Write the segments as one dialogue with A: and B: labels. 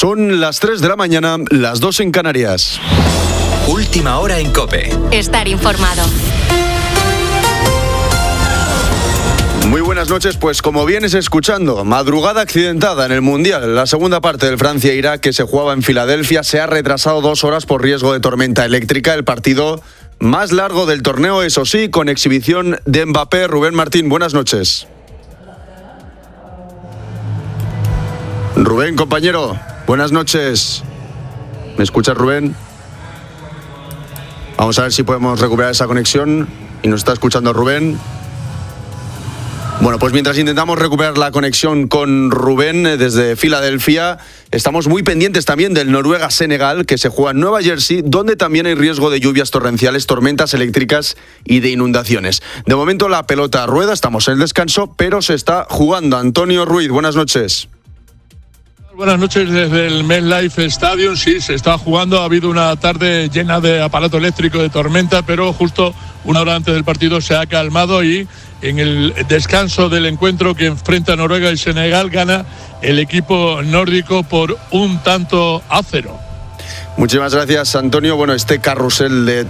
A: Son las 3 de la mañana, las 2 en Canarias.
B: Última hora en COPE.
C: Estar informado.
A: Muy buenas noches, pues como vienes escuchando, madrugada accidentada en el Mundial. La segunda parte del Francia-Irak, que se jugaba en Filadelfia, se ha retrasado 2 horas por riesgo de tormenta eléctrica. El partido más largo del torneo, eso sí, con exhibición de Mbappé. Rubén Martín, buenas noches. Rubén, compañero, buenas noches. ¿Me escuchas, Rubén? Vamos a ver si podemos recuperar esa conexión. Y nos está escuchando Rubén. Bueno, pues mientras intentamos recuperar la conexión con Rubén desde Filadelfia, estamos muy pendientes también del Noruega-Senegal, que se juega en Nueva Jersey, donde también hay riesgo de lluvias torrenciales, tormentas eléctricas y de inundaciones. De momento la pelota rueda, estamos en el descanso, pero se está jugando. Antonio Ruiz, buenas noches.
D: Buenas noches desde el MetLife Stadium. Sí, se está jugando. Ha habido una tarde llena de aparato eléctrico, de tormenta, pero justo una hora antes del partido se ha calmado y en el descanso del encuentro que enfrenta Noruega y Senegal gana el equipo nórdico por 1-0.
A: Muchísimas gracias, Antonio. Bueno, este carrusel de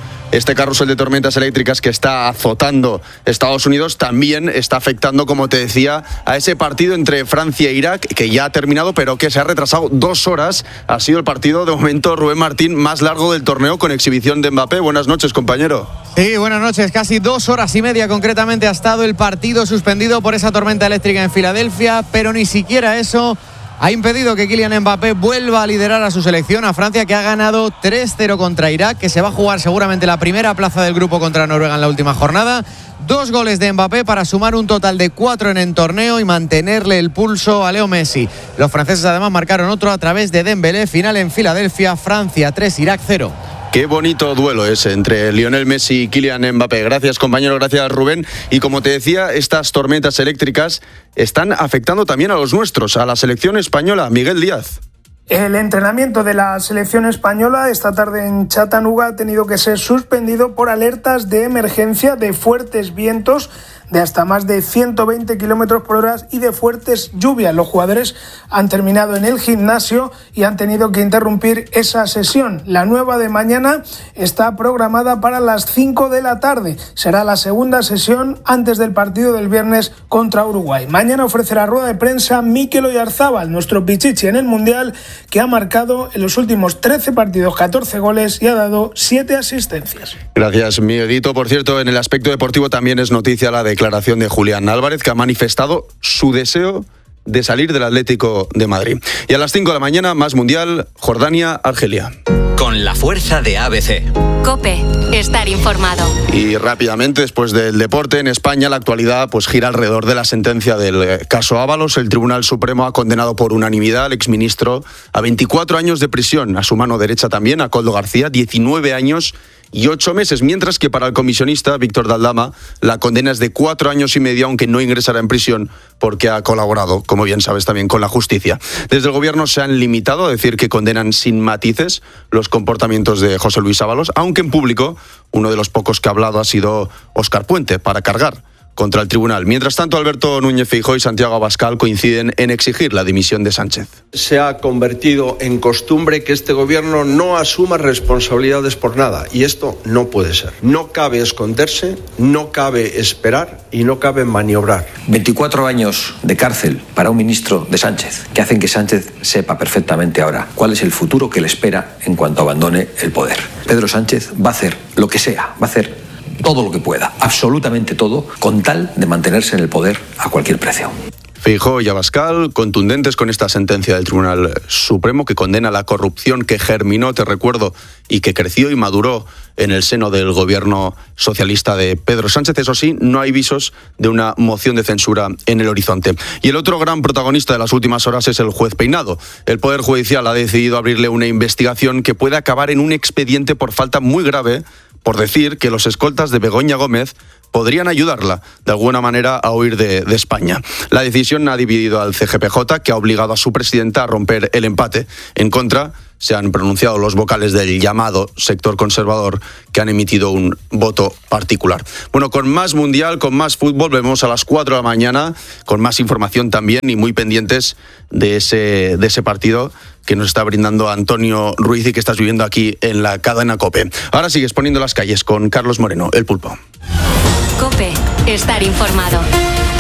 A: tormentas eléctricas que está azotando Estados Unidos también está afectando, como te decía, a ese partido entre Francia e Irak, que ya ha terminado, pero que se ha retrasado 2 horas. Ha sido el partido, de momento, Rubén Martín, más largo del torneo, con exhibición de Mbappé. Buenas noches, compañero.
E: Sí, buenas noches. Casi 2 horas y media concretamente ha estado el partido suspendido por esa tormenta eléctrica en Filadelfia, pero ni siquiera eso ha impedido que Kylian Mbappé vuelva a liderar a su selección, a Francia, que ha ganado 3-0 contra Irak, que se va a jugar seguramente la primera plaza del grupo contra Noruega en la última jornada. 2 goles de Mbappé para sumar un total de 4 en el torneo y mantenerle el pulso a Leo Messi. Los franceses además marcaron otro a través de Dembélé. Final en Filadelfia, Francia 3, Irak 0.
A: Qué bonito duelo ese entre Lionel Messi y Kylian Mbappé. Gracias, compañero, gracias, Rubén. Y como te decía, estas tormentas eléctricas están afectando también a los nuestros, a la selección española. Miguel Díaz.
F: El entrenamiento de la selección española esta tarde en Chattanooga ha tenido que ser suspendido por alertas de emergencia de fuertes vientos de hasta más de 120 kilómetros por hora y de fuertes lluvias. Los jugadores han terminado en el gimnasio y han tenido que interrumpir esa sesión. La nueva de mañana está programada para las 5 de la tarde. Será la segunda sesión antes del partido del viernes contra Uruguay. Mañana ofrecerá rueda de prensa Mikel Oyarzábal, nuestro pichichi en el Mundial, que ha marcado en los últimos 13 partidos 14 goles y ha dado 7 asistencias.
A: Gracias, Miguelito. Por cierto, en el aspecto deportivo también es noticia la declaración de Julián Álvarez, que ha manifestado su deseo de salir del Atlético de Madrid. Y a las 5 de la mañana, más Mundial, Jordania-Argelia.
B: Con la fuerza de ABC.
C: COPE, estar informado.
A: Y rápidamente, después del deporte, en España la actualidad pues gira alrededor de la sentencia del caso Ábalos. El Tribunal Supremo ha condenado por unanimidad al exministro a 24 años de prisión, a su mano derecha también, a Koldo García, 19 años y 8 meses, mientras que para el comisionista Víctor de Aldama la condena es de 4 años y medio, aunque no ingresará en prisión porque ha colaborado, como bien sabes, también con la justicia. Desde el gobierno se han limitado a decir que condenan sin matices los comportamientos de José Luis Ábalos, aunque en público uno de los pocos que ha hablado ha sido Óscar Puente, para cargar contra el tribunal. Mientras tanto, Alberto Núñez Feijóo y Santiago Abascal coinciden en exigir la dimisión de Sánchez.
G: Se ha convertido en costumbre que este gobierno no asuma responsabilidades por nada, y esto no puede ser. No cabe esconderse, no cabe esperar y no cabe maniobrar.
H: 24 años de cárcel para un ministro de Sánchez, que hacen que Sánchez sepa perfectamente ahora cuál es el futuro que le espera en cuanto abandone el poder. Pedro Sánchez va a hacer lo que sea, va a hacer todo lo que pueda, absolutamente todo, con tal de mantenerse en el poder a cualquier precio.
A: Feijóo y Abascal contundentes con esta sentencia del Tribunal Supremo que condena la corrupción que germinó, te recuerdo, y que creció y maduró en el seno del gobierno socialista de Pedro Sánchez. Eso sí, no hay visos de una moción de censura en el horizonte. Y el otro gran protagonista de las últimas horas es el juez Peinado. El Poder Judicial ha decidido abrirle una investigación que puede acabar en un expediente por falta muy grave, por decir que los escoltas de Begoña Gómez podrían ayudarla de alguna manera a huir de España. La decisión ha dividido al CGPJ, que ha obligado a su presidenta a romper el empate. En contra se han pronunciado los vocales del llamado sector conservador, que han emitido un voto particular. Bueno, con más mundial, con más fútbol, vemos a las 4 de la mañana, con más información también y muy pendientes de ese partido que nos está brindando Antonio Ruiz y que estás viviendo aquí en la cadena COPE. Ahora sigues poniendo las calles con Carlos Moreno, el Pulpo.
C: COPE, estar informado.